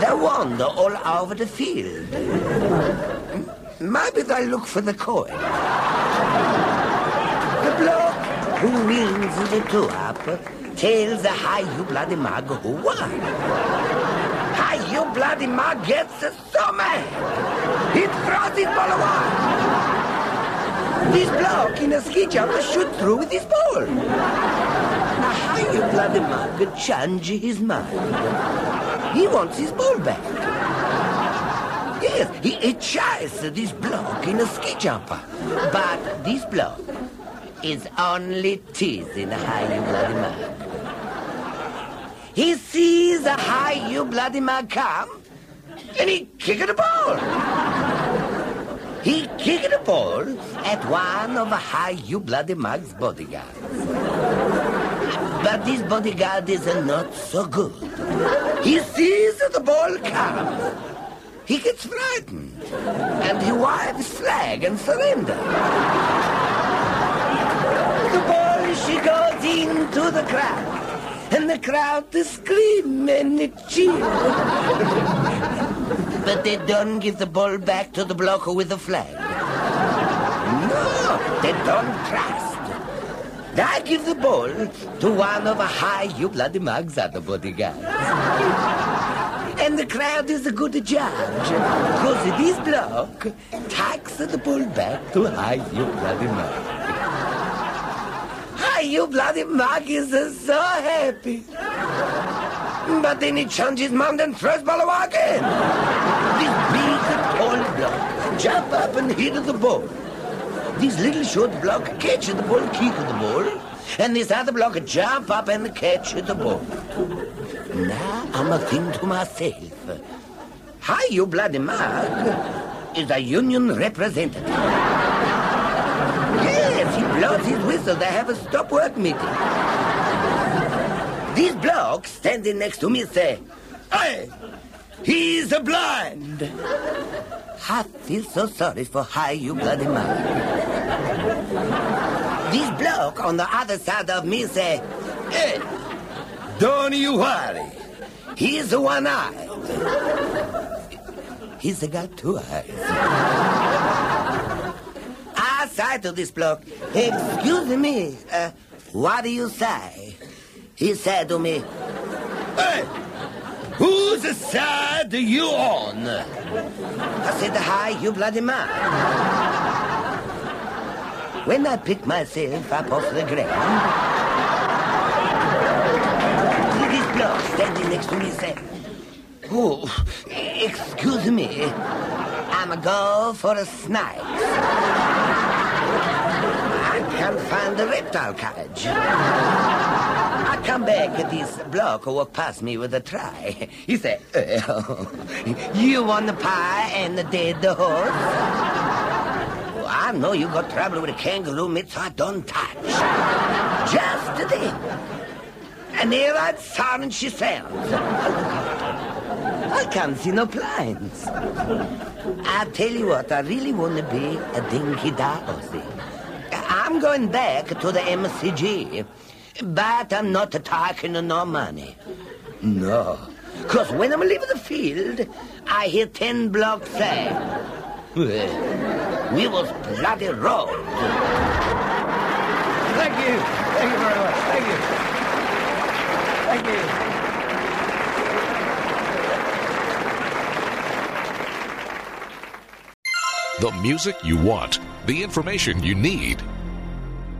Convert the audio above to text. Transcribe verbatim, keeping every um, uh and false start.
They wander all over the field. Maybe they look for the coin. The bloke who wins the two-up tells the high you bloody mug who won. High you bloody mug gets so mad. He throws his ball away. This bloke in a ski jumper shoot through with his ball. Now how you bloody mug change his mind? He wants his ball back. Yes, he, he chases this bloke in a ski jumper. But this bloke is only teasing how you bloody mug. He sees a how you bloody mug come, and he kicked the ball. He kicked the ball at one of how you bloody mug's bodyguards. But this bodyguard is not so good. He sees the ball come. He gets frightened, and he waves flag and surrender. The ball, she goes into the crowd, and the crowd is screaming and cheer. But they don't give the ball back to the bloke with the flag. No, they don't trust. They give the ball to one of a high you bloody mugs other bodyguards. And the crowd is a good judge, because this bloke takes the ball back to high you bloody mug. High you bloody mug is so happy. But then he changes his mind and throws ball away again. This big, tall bloke jump up and hit the ball. This little short bloke catches the ball, kick the ball, and this other bloke jump up and catch the ball. Now I'm a think to myself, Hi, you bloody mug is a union representative. Yes, he blows his whistle. They have a stop work meeting. This bloke standing next to me say, hey, he's a blind. I feel so sorry for Hi, you bloody mug. This bloke on the other side of me say, hey, don't you worry. He's one-eyed. He's got two eyes. I say to this bloke, excuse me, uh, what do you say? He said to me, hey, whose side are you on? I said, hi, you bloody man. When I picked myself up off the ground, this bloke standing next to me said, oh, excuse me, I'm a go for a snake. I can't find the reptile cage. I come back at this bloke who walked past me with a tray. He said, oh, you want the pie and the dead horse? Well, I know you got trouble with a kangaroo meat, so I don't touch. Just then. And there that sound she sounds. I can't see no blinds. I tell you what, I really want to be a dinky dorsey. I'm going back to the M C G, but I'm not taking no money. No, because when I'm leaving the field, I hear ten blocks say, well, we was bloody robbed. Thank you. Thank you very much. Thank you. Thank you. The music you want, the information you need.